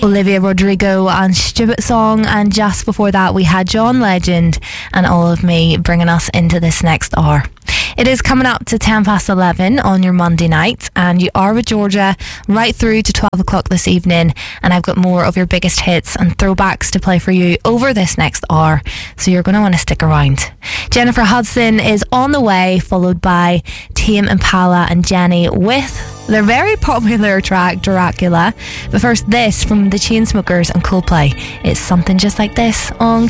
Olivia Rodrigo and Stupid Song, and just before that we had John Legend and All of Me, bringing us into this next hour. It is coming up to 11 on your Monday night, and you are with Georgia right through to 12 o'clock this evening, and I've got more of your biggest hits and throwbacks to play for you over this next hour, so you're going to want to stick around. Jennifer Hudson is on the way, followed by Tame Impala and Jenny with their very popular track Dracula. But first, this from the Chainsmokers and Coldplay. It's Something Just Like This on